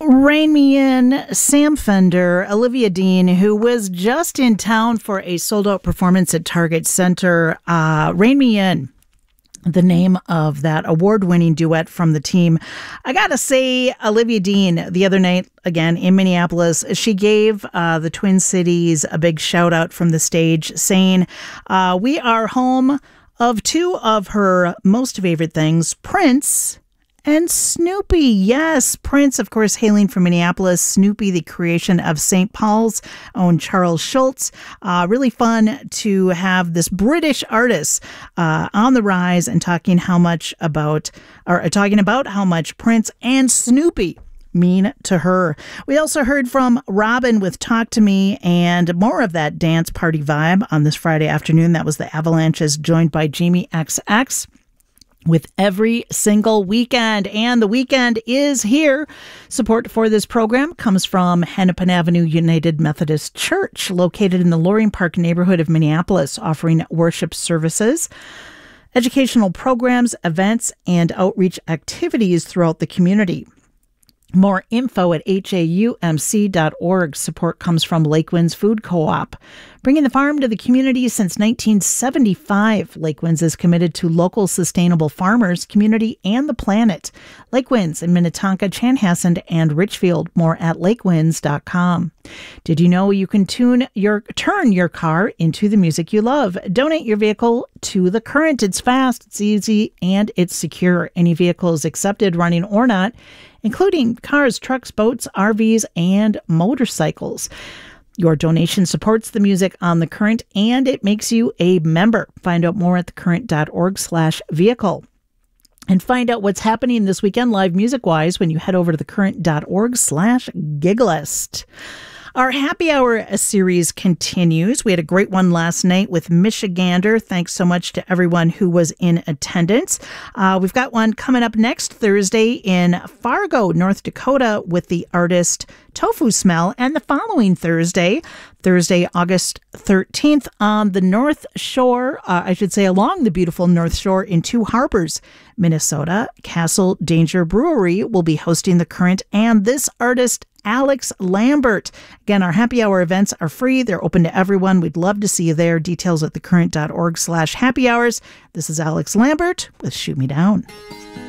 Rein Me In, Sam Fender, Olivia Dean, who was just in town for a sold-out performance at Target Center. Rein Me In, the name of that award-winning duet from the team. I gotta say, Olivia Dean, the other night, again, in Minneapolis, she gave the Twin Cities a big shout-out from the stage, saying, we are home of two of her most favorite things, Prince and Snoopy. Yes, Prince, of course, hailing from Minneapolis. Snoopy, the creation of St. Paul's own Charles Schulz. Really fun to have this British artist on the rise and talking about how much Prince and Snoopy mean to her. We also heard from Robin with Talk to Me, and more of that dance party vibe on this Friday afternoon. That was the Avalanches, joined by Jamie XX. With Every Single Weekend. And the weekend is here. Support for this program comes from Hennepin Avenue United Methodist Church, located in the Loring Park neighborhood of Minneapolis, offering worship services, educational programs, events, and outreach activities throughout the community. More info at haumc.org. Support comes from Lake Winds Food Co-op. Bringing the farm to the community since 1975, Lake Winds is committed to local sustainable farmers, community, and the planet. Lake Winds in Minnetonka, Chanhassen, and Richfield. More at lakewinds.com. Did you know you can turn your car into the music you love? Donate your vehicle to The Current. It's fast, it's easy, and it's secure. Any vehicle is accepted, running or not, including cars, trucks, boats, RVs, and motorcycles. Your donation supports the music on The Current, and it makes you a member. Find out more at thecurrent.org/vehicle. And find out what's happening this weekend live music-wise when you head over to thecurrent.org/giglist. Our happy hour series continues. We had a great one last night with Michigander. Thanks so much to everyone who was in attendance. We've got one coming up next Thursday in Fargo, North Dakota, with the artist Tofu Smell. And the following Thursday, August 13th, on the North Shore, along the beautiful North Shore in Two Harbors, Minnesota, Castle Danger Brewery will be hosting The Current and this artist, Alex Lambert. Again, our happy hour events are free. They're open to everyone. We'd love to see you there. Details at thecurrent.org/happy hours. This is Alex Lambert with Shoot Me Down.